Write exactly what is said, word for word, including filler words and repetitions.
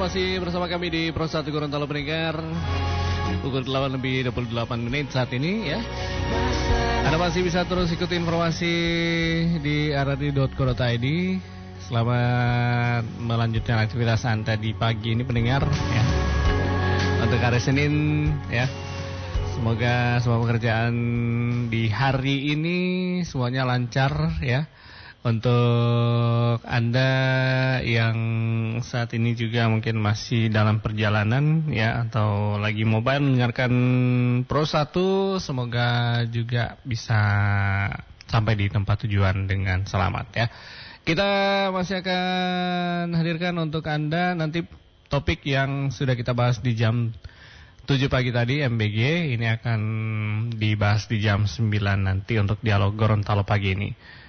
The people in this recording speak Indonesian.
masih bersama kami di Pro satu Gorontalo pendengar. Pukul delapan lebih dua puluh delapan menit saat ini ya. Anda masih bisa terus ikuti informasi di aradi dot co dot i d. Selamat melanjutkan aktivitas Anda di pagi ini pendengar ya. Untuk hari Senin ya. Semoga semua pekerjaan di hari ini semuanya lancar ya. Untuk Anda yang saat ini juga mungkin masih dalam perjalanan ya, atau lagi mobile mendengarkan Pro satu, semoga juga bisa sampai di tempat tujuan dengan selamat ya. Kita masih akan hadirkan untuk Anda nanti topik yang sudah kita bahas di jam tujuh pagi tadi, M B G. Ini akan dibahas di jam sembilan nanti untuk dialog Gorontalo pagi ini.